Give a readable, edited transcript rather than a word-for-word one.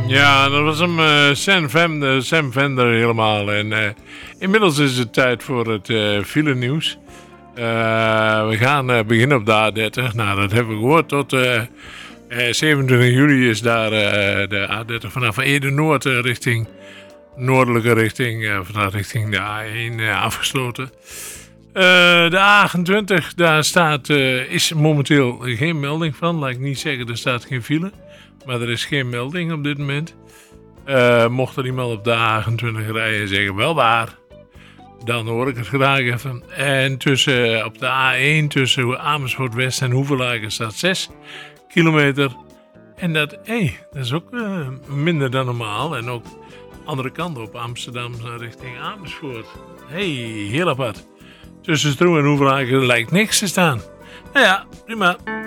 Ja, dat was hem, Sam Vender helemaal. En inmiddels is het tijd voor het file nieuws. We gaan beginnen op de A30. Nou, dat hebben we gehoord. Tot 27 juli is daar de A30 vanaf Ede-Noord richting noordelijke richting, vanaf richting de A1 afgesloten. De A28, daar is momenteel geen melding van. Laat ik niet zeggen, er staat geen file. Maar er is geen melding op dit moment. Mocht er iemand op de A28 rijden en zeggen wel waar, dan hoor ik het graag even. En op de A1 tussen Amersfoort West en Hoevelaken staat 6 kilometer. En dat is ook minder dan normaal. En ook andere kant op, Amsterdam richting Amersfoort. Heel apart. Tussen Stroe en Hoevelaken lijkt niks te staan. Nou ja, prima.